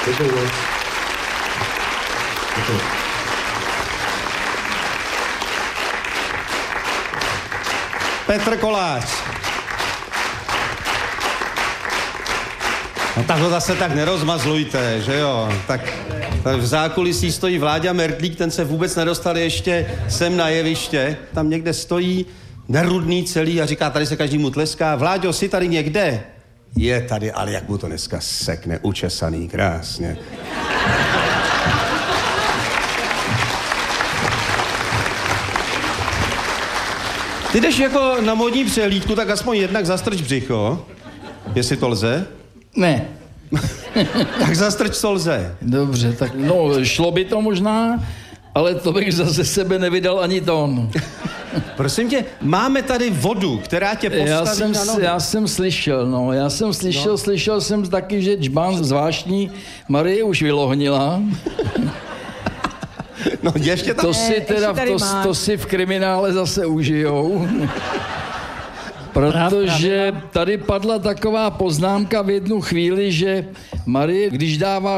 Děkuji. Petr Kolář. No tak ho zase tak nerozmazlujte, že jo? Tak v zákulisí stojí Vláďa Mertlík, ten se vůbec nedostal ještě sem na jeviště. Tam někde stojí nerudný celý a říká, tady se každému tleská. Vláďo, jsi tady někde? Je tady, ale jak mu to dneska sekne, učesaný, krásně. Ty jdeš jako na módní přehlídku, tak aspoň jednak zastrč břicho, jestli to lze. Ne. Tak zastrč, co lze. Dobře, tak no, šlo by to možná, ale to bych zase sebe nevydal ani tón. Prosím tě, máme tady vodu, která tě postaví na nohy. Já jsem slyšel jsem taky, že džbán zvláštní Marie už vylohnila. No ještě tam... To si v kriminále zase užijou. Protože tady padla taková poznámka v jednu chvíli, že Marie, když dává